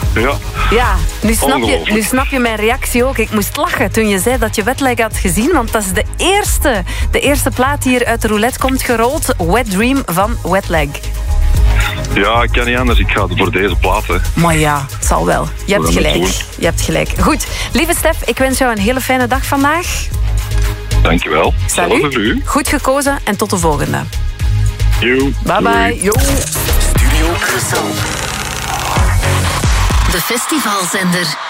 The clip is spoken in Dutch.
Ja, nu snap je mijn reactie ook. Ik moest lachen toen je zei dat je Wet Leg had gezien, want dat is de eerste plaat die hier uit de roulette komt gerold. Wet Dream van Wet Leg. Ja, ik kan niet anders. Ik ga voor deze plaat. Hè. Maar ja, het zal wel. Je hebt gelijk. Goed, lieve Stef, ik wens jou een hele fijne dag vandaag. Dankjewel. Salut. Voor u. Goed gekozen en tot de volgende. Yo. Bye bye. Yo. Studio Brussel. De festivalzender.